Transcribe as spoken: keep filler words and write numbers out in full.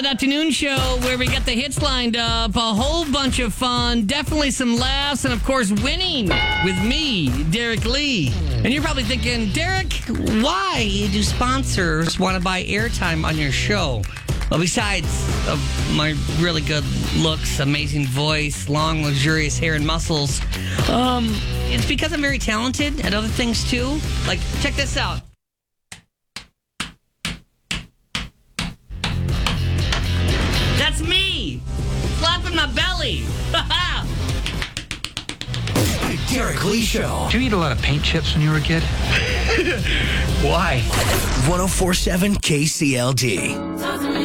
Afternoon show where we got the hits lined up, a whole bunch of fun, definitely some laughs, and of course winning with me, Derek Lee. And you're probably thinking, Derek, why do sponsors want to buy airtime on your show? Well, besides of my really good looks, amazing voice, long, luxurious hair and muscles, um, it's because I'm very talented at other things too. Like, check this out. That's me! Slapping my belly! The Derek Lee Show. Did you eat a lot of paint chips when you were a kid? Why? one oh four point seven K C L D.